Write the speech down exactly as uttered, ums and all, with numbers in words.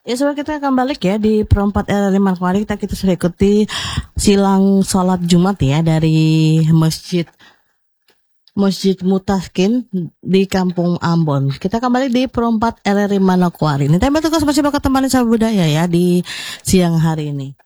Ya, sobat kita akan balik ya di Perempat R R I Manokwari. Kita kita sudah ikuti silang sholat Jumat ya dari Masjid Masjid Mutaskin di Kampung Ambon. Kita kembali di Perempat R R I Manokwari. Ini tema tugas masih bakal temani sama budaya ya di siang hari ini.